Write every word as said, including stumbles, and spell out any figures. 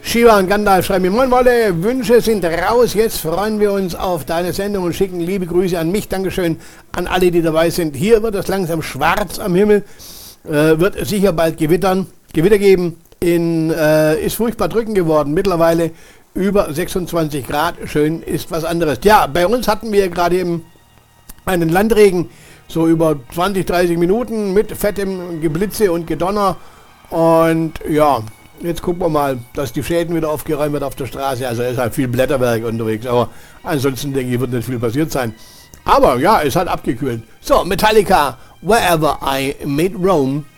Shiva und Gandalf schreiben mir, moin Wolle, Wünsche sind raus, jetzt freuen wir uns auf deine Sendung und schicken liebe Grüße an mich, Dankeschön an alle, die dabei sind. Hier wird es langsam schwarz am Himmel, äh, wird sicher bald Gewittern, Gewitter geben, in, äh, ist furchtbar drückend geworden, mittlerweile über sechsundzwanzig Grad, schön ist was anderes. Ja, bei uns hatten wir gerade eben einen Landregen, so über zwanzig, dreißig Minuten mit fettem Geblitze und Gedonner und ja, jetzt gucken wir mal, dass die Schäden wieder aufgeräumt wird auf der Straße. Also es ist halt viel Blätterwerk unterwegs, aber ansonsten denke ich, wird nicht viel passiert sein. Aber ja, es hat abgekühlt. So, Metallica, Wherever I May Roam.